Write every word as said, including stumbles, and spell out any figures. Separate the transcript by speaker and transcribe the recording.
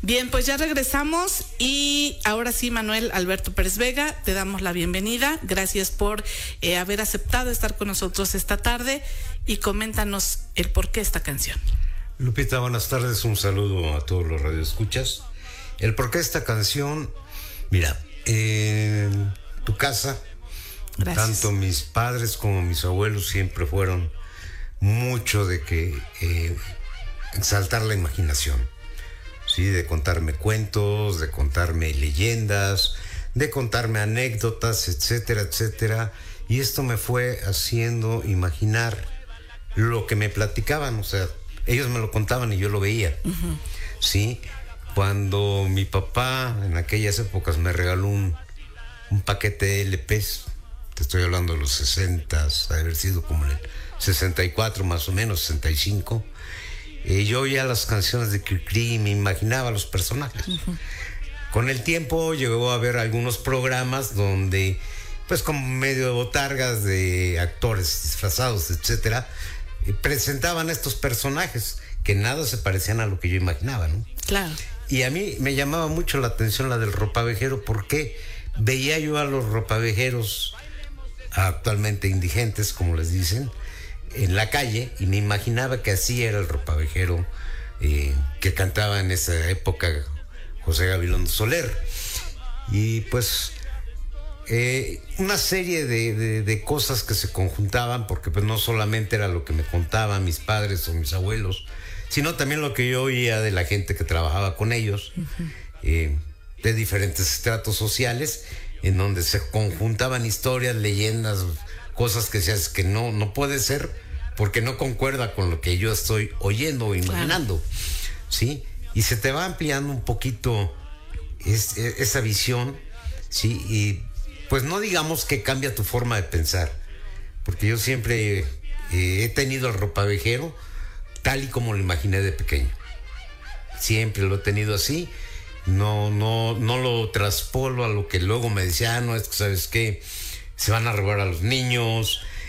Speaker 1: Bien, pues ya regresamos y ahora sí, Manuel Alberto Pérez Vega, te damos la bienvenida. Gracias por eh, haber aceptado estar con nosotros esta tarde y coméntanos el por qué esta canción.
Speaker 2: Lupita, buenas tardes, un saludo a todos los radioescuchas. El por qué esta canción, mira, en tu casa, Gracias. Tanto mis padres como mis abuelos siempre fueron mucho de que eh, exaltar la imaginación. Sí, de contarme cuentos, de contarme leyendas, de contarme anécdotas, etcétera, etcétera. Y esto me fue haciendo imaginar lo que me platicaban. O sea, ellos me lo contaban y yo lo veía. Uh-huh. Sí, cuando mi papá en aquellas épocas me regaló un, un paquete de L Pes, te estoy hablando de los sesentas, de haber sido como en el sesenta y cuatro más o menos, sesenta y cinco. Eh, yo oía las canciones de Cricri y me imaginaba los personajes. Uh-huh. Con el tiempo llegó a haber algunos programas donde, pues como medio de botargas de actores disfrazados, etcétera, eh, presentaban estos personajes que nada se parecían a lo que yo imaginaba, ¿no?
Speaker 1: Claro.
Speaker 2: Y a mí me llamaba mucho la atención la del ropavejero, porque veía yo a los ropavejeros actualmente indigentes, como les dicen, en la calle, y me imaginaba que así era el ropavejero eh, que cantaba en esa época José Gabilondo Soler. Y pues eh, una serie de, de, de cosas que se conjuntaban, porque pues no solamente era lo que me contaban mis padres o mis abuelos, sino también lo que yo oía de la gente que trabajaba con ellos, uh-huh. eh, de diferentes estratos sociales, en donde se conjuntaban historias, leyendas, cosas que seas que no, no puede ser porque no concuerda con lo que yo estoy oyendo o imaginando, claro. ¿Sí? Y se te va ampliando un poquito es, es, esa visión, ¿sí? Y pues no digamos que cambia tu forma de pensar, porque yo siempre eh, he tenido al ropavejero tal y como lo imaginé de pequeño. Siempre lo he tenido así. No, no, no lo traspolo a lo que luego me decía, ah, no, es que sabes qué, se van a robar a los niños,